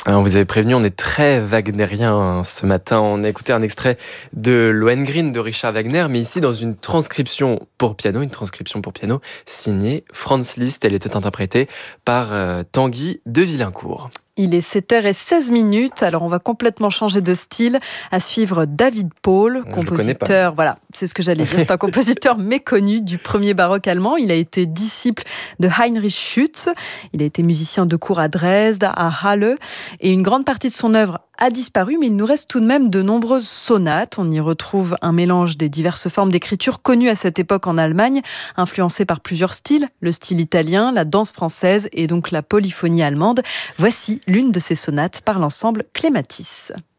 On vous avait prévenu, on est très wagnérien ce matin. On a écouté un extrait de Lohengrin de Richard Wagner, mais ici dans une transcription pour piano signée Franz Liszt. Elle était interprétée par Tanguy de Villincourt. Il est 7h16. Alors, on va complètement changer de style. À suivre David Paul, compositeur. Voilà, c'est ce que j'allais dire. C'est un compositeur méconnu du premier baroque allemand. Il a été disciple de Heinrich Schütz. Il a été musicien de cour à Dresde, à Halle. Et une grande partie de son œuvre a disparu, mais il nous reste tout de même de nombreuses sonates. On y retrouve un mélange des diverses formes d'écriture connues à cette époque en Allemagne, influencées par plusieurs styles, le style italien, la danse française et donc la polyphonie allemande. Voici l'une de ces sonates par l'ensemble Clématis.